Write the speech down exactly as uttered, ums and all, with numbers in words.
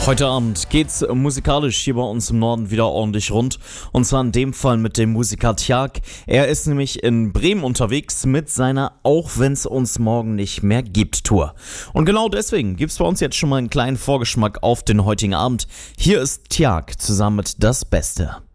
Heute Abend geht's musikalisch hier bei uns im Norden wieder ordentlich rund. Und zwar in dem Fall mit dem Musiker Tjag. Er ist nämlich in Bremen unterwegs mit seiner Auch wenn's uns morgen nicht mehr gibt Tour. Und genau deswegen gibt's bei uns jetzt schon mal einen kleinen Vorgeschmack auf den heutigen Abend. Hier ist Tjag zusammen mit Das Beste.